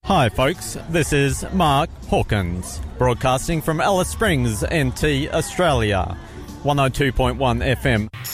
Hi folks, this is Mark Hawkins, broadcasting from Alice Springs, NT, Australia, 102.1 FM.